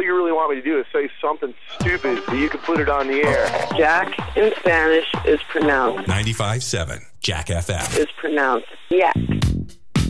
all you really want me to do is say something stupid so you can put it on the air. Jack in Spanish is pronounced. 95.7 Jack FM. Is pronounced. Yeah.